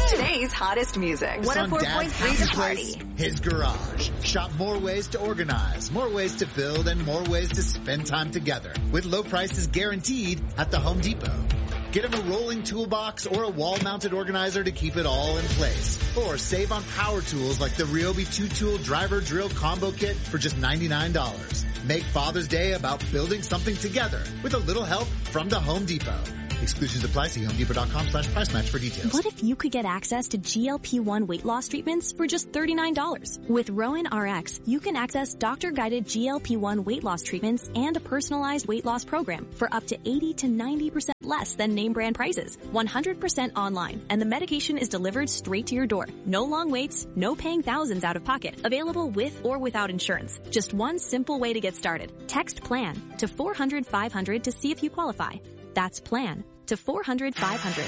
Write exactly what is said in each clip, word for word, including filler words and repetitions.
Today's hottest music. one oh four point three The Party. His garage. Shop more ways to organize, more ways to build, and more ways to spend time together. With low prices guaranteed at the Home Depot. Get him a rolling toolbox or a wall-mounted organizer to keep it all in place. Or save on power tools like the Ryobi two-tool driver drill combo kit for just ninety-nine dollars. Make Father's Day about building something together with a little help from the Home Depot. Exclusions apply. See homedepot.com slash price match for details. What if you could get access to G L P one weight loss treatments for just thirty-nine dollars? With Rowan R X, you can access doctor-guided G L P one weight loss treatments and a personalized weight loss program for up to eighty to ninety percent less than name brand prices. one hundred percent online, and the medication is delivered straight to your door. No long waits, no paying thousands out of pocket. Available with or without insurance. Just one simple way to get started. Text PLAN to four hundred five hundred to see if you qualify. That's PLAN to four hundred five hundred.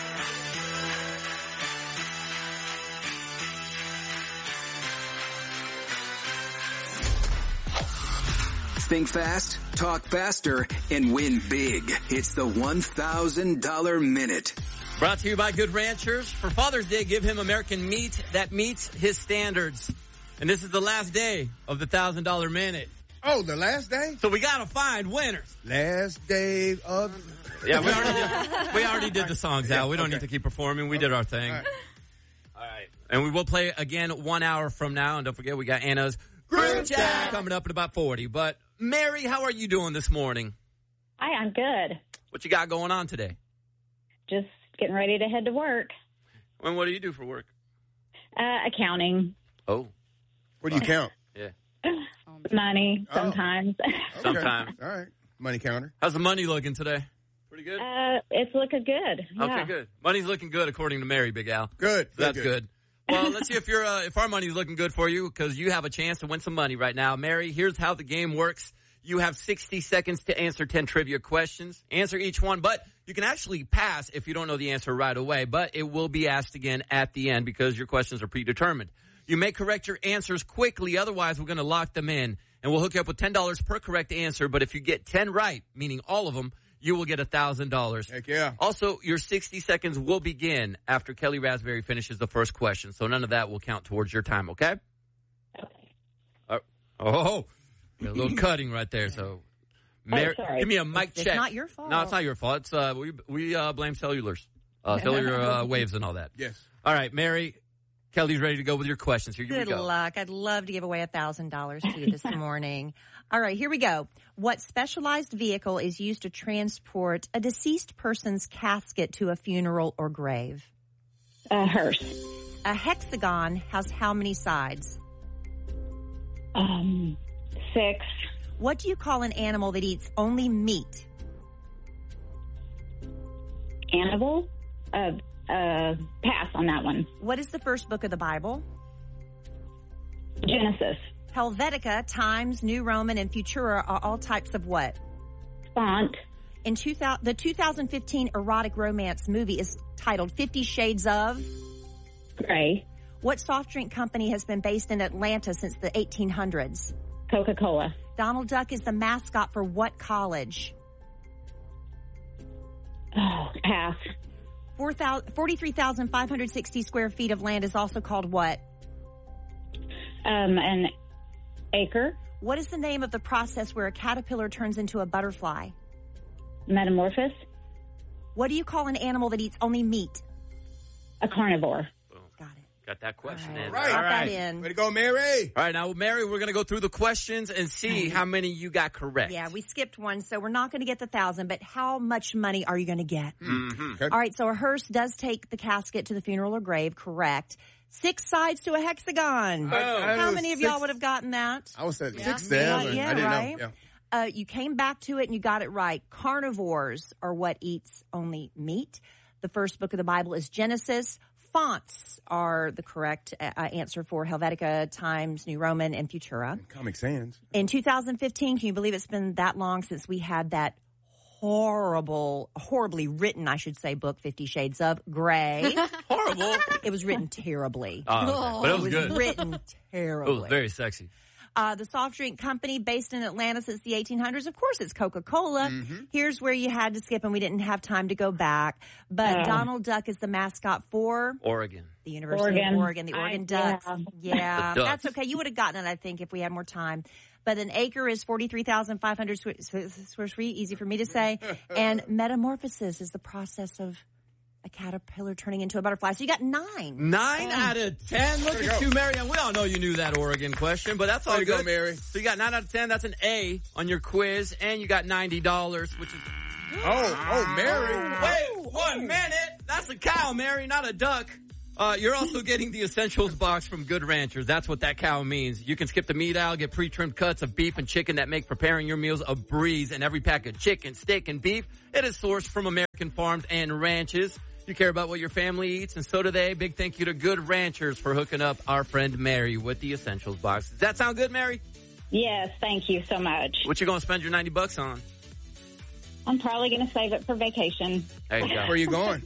Think fast, talk faster, and win big. It's the one thousand dollars Minute. Brought to you by Good Ranchers. For Father's Day, give him American meat that meets his standards. And this is the last day of the one thousand dollars Minute. Oh, the last day? So we got to find winners. Last day of... Yeah, we already did, we already did the songs out. We don't okay. need to keep performing. We did our thing. All right. All right. And we will play again one hour from now. And don't forget, we got Anna's Group Chat coming up in about forty. But, Mary, how are you doing this morning? Hi, I'm good. What you got going on today? Just getting ready to head to work. And what do you do for work? Uh, accounting. Oh. What do you count? Yeah. Money, sometimes. Oh. Okay. Sometimes. All right. Money counter. How's the money looking today? Pretty good? Uh, it's looking good. Yeah. Okay, good. Money's looking good according to Mary, Big Al. Good. So that's good. good. Well, let's see if you're uh, if our money's looking good for you, because you have a chance to win some money right now. Mary, here's how the game works. You have sixty seconds to answer ten trivia questions. Answer each one, but you can actually pass if you don't know the answer right away, but it will be asked again at the end because your questions are predetermined. You may correct your answers quickly, otherwise we're going to lock them in, and we'll hook you up with ten dollars per correct answer, but if you get ten right, meaning all of them, you will get one thousand dollars. Heck yeah. Also, your sixty seconds will begin after Kelly Raspberry finishes the first question, so none of that will count towards your time, okay? Okay. Uh, oh, a little cutting right there, so... Mary, oh, sorry. Give me a mic it's, check. It's not your fault. No, it's not your fault. It's, uh, we we uh, blame cellulars, uh, cellular uh, waves and all that. Yes. All right, Mary, Kelly's ready to go with your questions. Here you Good go. luck. I'd love to give away one thousand dollars to you this morning. All right, here we go. What specialized vehicle is used to transport a deceased person's casket to a funeral or grave? A hearse. A hexagon has how many sides? Um, six. What do you call an animal that eats only meat? Animal? Uh, uh, pass on that one. What is the first book of the Bible? Genesis. Helvetica, Times, New Roman, and Futura are all types of what? Font. In two thousand, the two thousand fifteen erotic romance movie is titled Fifty Shades of? Gray. What soft drink company has been based in Atlanta since the eighteen hundreds? Coca-Cola. Donald Duck is the mascot for what college? Oh, pass. forty-three thousand five hundred sixty square feet of land is also called what? Um, an acre. What is the name of the process where a caterpillar turns into a butterfly? Metamorphosis. What do you call an animal that eats only meat? A carnivore. Got it. Got that question All right. in. Right. Got All right. that in. Way to go, Mary. All right, now, Mary, we're going to go through the questions and see how many you got correct. Yeah, we skipped one, so we're not going to get the thousand, but how much money are you going to get? Mm-hmm. Okay. All right, so a hearse does take the casket to the funeral or grave, correct. Six sides to a hexagon. I- I How was many of six- y'all would have gotten that? I was at Yeah. six, seven. Yeah, I didn't right. know. Yeah. Uh, you came back to it and you got it right. Carnivores are what eats only meat. The first book of the Bible is Genesis. Fonts are the correct uh, answer for Helvetica, Times, New Roman, and Futura. Comic Sans. In two thousand fifteen, can you believe it's been that long since we had that horrible, horribly written, I should say, book, Fifty Shades of Grey? Horrible. It was written terribly. Oh, okay. But it was, it was good. written It terribly. was very sexy. Uh, the soft drink company based in Atlanta since the eighteen hundreds, of course, it's Coca-Cola. Mm-hmm. Here's where you had to skip, and we didn't have time to go back. But Oh. Donald Duck is the mascot for Oregon. the University Oregon. of Oregon, the Oregon I- Ducks. yeah. Yeah, The Ducks. that's okay. You would have gotten it, I think, if we had more time. But an acre is forty-three thousand five hundred square feet, easy for me to say. And metamorphosis is the process of a caterpillar turning into a butterfly. So you got nine. Nine out of ten. Look There you at go. you, Mary. And we all know you knew that Oregon question, but that's all There you good. go, Mary. So you got nine out of ten. That's an A on your quiz, and you got ninety dollars, which is... Oh, oh, Mary. Wait, one minute. That's a cow, Mary, not a duck. Uh, you're also getting the Essentials box from Good Ranchers. That's what that cow means. You can skip the meat aisle, get pre-trimmed cuts of beef and chicken that make preparing your meals a breeze. And every pack of chicken, steak, and beef, it is sourced from American farms and ranches. You care about what your family eats, and so do they. Big thank you to Good Ranchers for hooking up our friend Mary with the Essentials box. Does that sound good, Mary? Yes, thank you so much. What you gonna spend your ninety bucks on? I'm probably going to save it for vacation. There you go. Where are you going?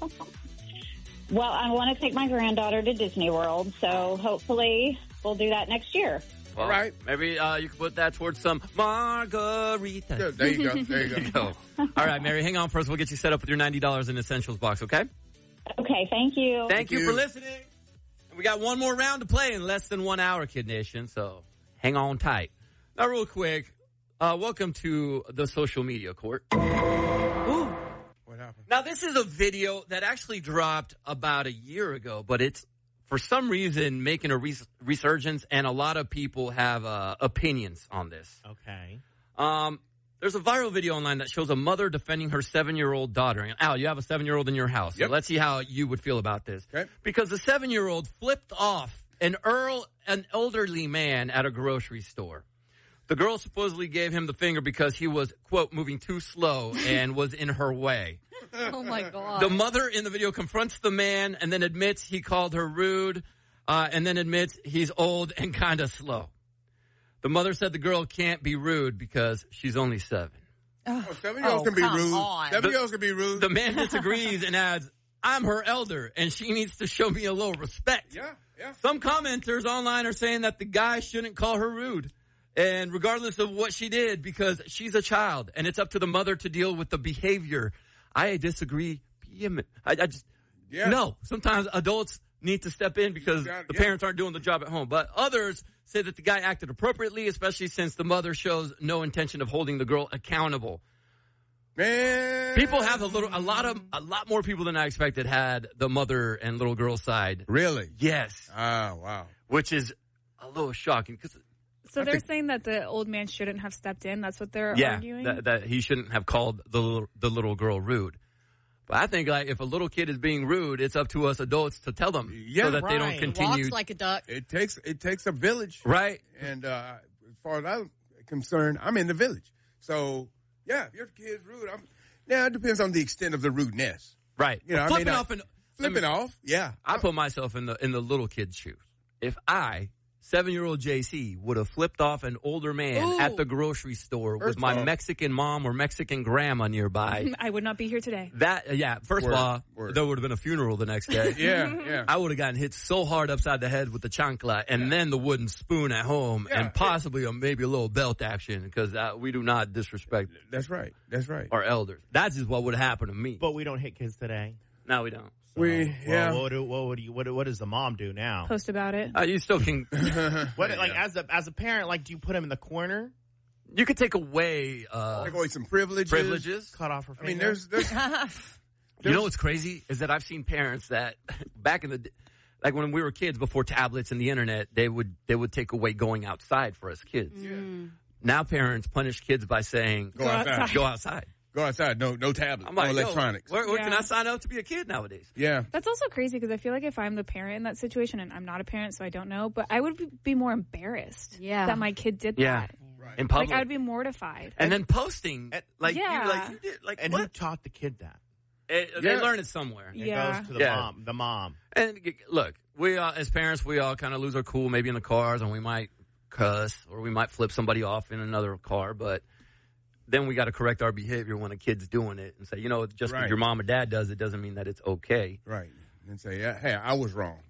Well, I want to take my granddaughter to Disney World, so hopefully we'll do that next year. Well, All right. Maybe uh, you can put that towards some margaritas. Yeah, there you go. There you go. Go. All right, Mary, hang on first. We'll get you set up with your ninety dollars in Essentials box, okay? Okay, thank you. Thank you you. for listening. We got one more round to play in less than one hour, Kid Nation, so hang on tight. Now, real quick, uh, welcome to the social media court. Ooh. What happened? Now, this is a video that actually dropped about a year ago, but it's, for some reason, making a res- resurgence, and a lot of people have uh, opinions on this. Okay. Um, there's a viral video online that shows a mother defending her seven-year-old daughter. And Al, you have a seven-year-old in your house. So Yep. let's see how you would feel about this. Okay. Because the seven-year-old flipped off an Earl, an elderly man at a grocery store. The girl supposedly gave him the finger because he was, quote, moving too slow and was in her way. Oh, my God. The mother in the video confronts the man and then admits he called her rude, uh, and then admits he's old and kind of slow. The mother said the girl can't be rude because she's only seven. Oh, seven-year-olds Oh, can be come rude. on. Seven-year-olds can be rude. The man disagrees and adds, I'm her elder, and she needs to show me a little respect. Yeah, yeah. Some commenters online are saying that the guy shouldn't call her rude, and regardless of what she did, because she's a child, and it's up to the mother to deal with the behavior. I disagree. I, I just, Yeah. no. Sometimes adults need to step in because Yeah, the yeah. parents aren't doing the job at home. But others say that the guy acted appropriately, especially since the mother shows no intention of holding the girl accountable. Man. People have a little, a lot of, a lot more people than I expected had the mother and little girl side. Really? Yes, Ah, wow. which is a little shocking because So I they're think- saying that the old man shouldn't have stepped in. That's what they're yeah, arguing. that, that he shouldn't have called the little, the little girl rude. But I think like if a little kid is being rude, it's up to us adults to tell them Yeah, so that they don't right. continue. Walks like a duck. It takes it takes a village. Right. And uh, as far as I'm concerned, I'm in the village. So, yeah, if your kid's rude, I'm, now it depends on the extent of the rudeness. Right. You know, I Flipping mean, I- off and Flipping I mean, off, yeah. I put myself in the in the little kid's shoes. If I, seven-year-old J C, would have flipped off an older man Ooh. at the grocery store First with my off- Mexican mom or Mexican grandma nearby, I would not be here today. that, yeah, first Word, of all, word. there would have been a funeral the next day. Yeah, yeah. I would have gotten hit so hard upside the head with the chancla and then the wooden spoon at home Yeah, and possibly a, maybe a little belt action because uh, we do not disrespect That's right. That's right. our elders. That's just what would have happened to me. But we don't hit kids today. No, we don't. So, We- well, yeah. What, do, what, would you, what, what does the mom do now? Post about it. Uh, you still can, What, like as a as a parent, like do you put him in the corner, you could take away uh, Take away some privileges. privileges. cut off her I finger? mean, there's, there's You know what's crazy is that I've seen parents that back in the d- like when we were kids before tablets and the internet, they would they would take away going outside for us kids. Now parents punish kids by saying go outside. go outside. Go outside. No, no tablet. I'm no like, yo, electronics. where, where can Yeah. I sign up to be a kid nowadays? Yeah. That's also crazy because I feel like if I'm the parent in that situation, and I'm not a parent, so I don't know, but I would be- be more embarrassed Yeah. that my kid did Yeah. that. In public, Like, I would be mortified. and then posting And- like Yeah. you like you did like and who what? taught the kid that? It- Yeah. They learn it somewhere. It Yeah. goes to the Yeah. mom. The mom. And g- look, we all, as parents, we all kind of lose our cool maybe in the cars, and we might cuss or we might flip somebody off in another car, but then we got to correct our behavior when a kid's doing it and say, you know, just because Right. your mom or dad does it doesn't mean that it's okay. Right. And say, yeah, hey, I was wrong.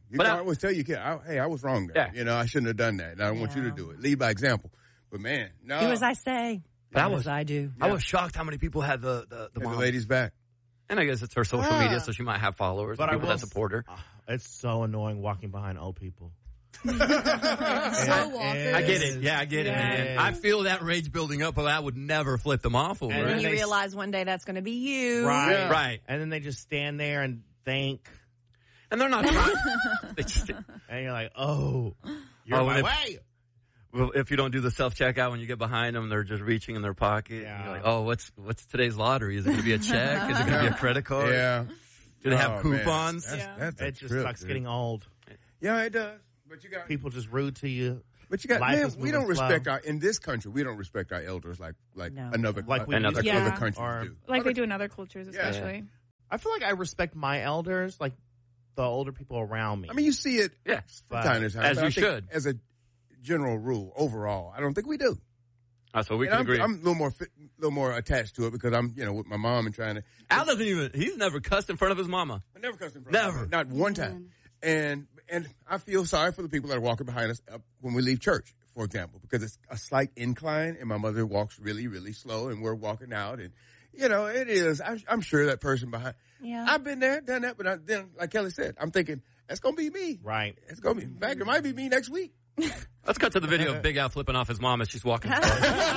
You But can I- always tell your kid, I, hey, I was wrong there. Yeah. You know, I shouldn't have done that. And I don't want you to Yeah. do it. Lead by example. But, man, no. Do as I say. But I not was- as I do. I was shocked how many people had the, the, the Get mom. the ladies back. And I guess it's her social Ah. media, so she might have followers, But I people will that support her. s- It's so annoying walking behind old people. Slow walkers. I get it. Yeah, I get it, Yeah. man. I feel that rage building up, but I would never flip them off over And And it. then you they- realize one day that's going to be you. Right. Yeah. Right. And then they just stand there and think, And they're not trying. they just, and you're like, oh, you're Oh, my and way. well, if you don't do the self checkout when you get behind them, they're just reaching in their pocket. Yeah. You're like, oh, what's what's today's lottery? Is it going to be a check? Is it going to be a credit card? Yeah. Do they have Oh, man. coupons? That's, Yeah. that's a It just trip, sucks dude. getting old. Yeah, it does. But you got People just rude to you. But you got Life man, is we moving don't respect slow. our in this country. We don't respect our elders like like No. another Like we uh, used like to. other Yeah. countries Or- do. Like Other- they do in other cultures, Yeah. especially. I feel like I respect my elders, like the older people around me. I mean, you see it Yeah. from time to time. As but you I think should. As a general rule, overall, I don't think we do. That's what we And can I'm, agree. I'm a little more fit, little more attached to it because I'm you know with my mom and trying to. Al doesn't even, he's never cussed in front of his mama. I never cussed in front. Never. of her, not one time. And and I feel sorry for the people that are walking behind us up when we leave church, for example, because it's a slight incline, and my mother walks really, really slow, and we're walking out, and you know it is. I, I'm sure that person behind. Yeah. I've been there, done that, but I, then, like Kelly said, I'm thinking that's gonna be me. right. It's gonna be. In fact, it might be me next week. Let's cut to the video of Big Al flipping off his mom as she's walking. Uh,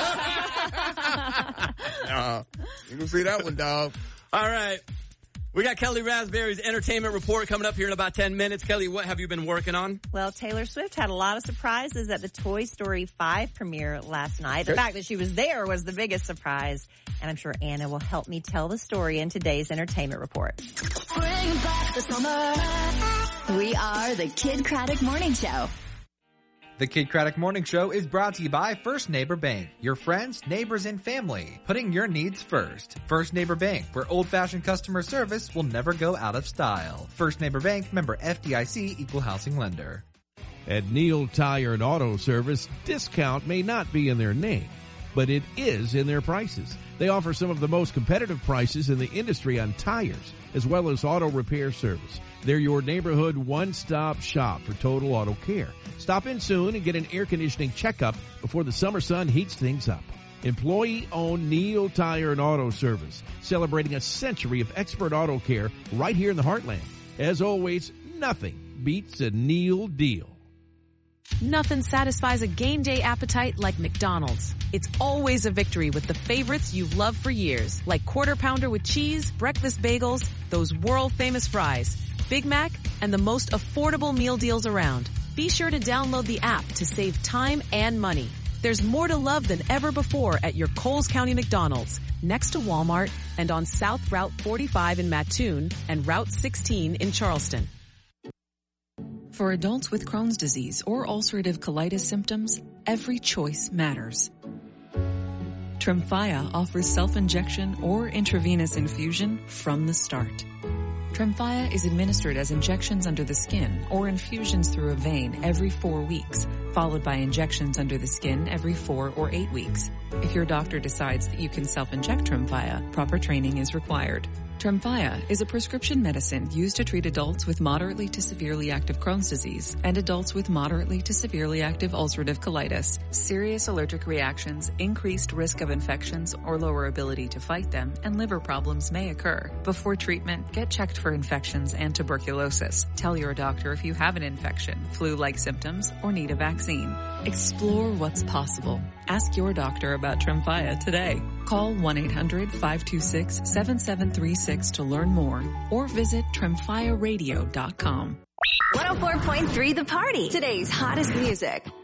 you gonna see that one, dog? All right. We got Kelly Raspberry's entertainment report coming up here in about ten minutes. Kelly, what have you been working on? Well, Taylor Swift had a lot of surprises at the Toy Story five premiere last night. The Okay. fact that she was there was the biggest surprise. And I'm sure Anna will help me tell the story in today's entertainment report. Bring back the summer. We are the Kid Craddock Morning Show. The Kid Craddock Morning Show is brought to you by First Neighbor Bank, your friends, neighbors, and family, putting your needs first. First Neighbor Bank, where old-fashioned customer service will never go out of style. First Neighbor Bank, member F D I C, equal housing lender. At Neil Tire and Auto Service, discount may not be in their name, but it is in their prices. They offer some of the most competitive prices in the industry on tires, as well as auto repair service. They're your neighborhood one-stop shop for total auto care. Stop in soon and get an air conditioning checkup before the summer sun heats things up. Employee-owned Neil Tire and Auto Service, celebrating a century of expert auto care right here in the heartland. As always, nothing beats a Neil deal. Nothing satisfies a game day appetite like McDonald's. It's always a victory with the favorites you've loved for years, like Quarter Pounder with cheese, breakfast bagels, those world-famous fries, Big Mac, and the most affordable meal deals around. Be sure to download the app to save time and money. There's more to love than ever before at your Coles County McDonald's, next to Walmart, and on South Route forty-five in Mattoon and Route sixteen in Charleston. For adults with Crohn's disease or ulcerative colitis symptoms, every choice matters. Tremfya offers self-injection or intravenous infusion from the start. Tremfya is administered as injections under the skin or infusions through a vein every four weeks, followed by injections under the skin every four or eight weeks. If your doctor decides that you can self-inject Tremfya, proper training is required. Tremfya is a prescription medicine used to treat adults with moderately to severely active Crohn's disease and adults with moderately to severely active ulcerative colitis. Serious allergic reactions, increased risk of infections or lower ability to fight them, and liver problems may occur. Before treatment, get checked for infections and tuberculosis. Tell your doctor if you have an infection, flu-like symptoms, or need a vaccine. Explore what's possible. Ask your doctor about Tremfya today. Call one eight hundred five two six seven seven three six to learn more or visit tremfya radio dot com. one oh four point three The Party. Today's hottest music.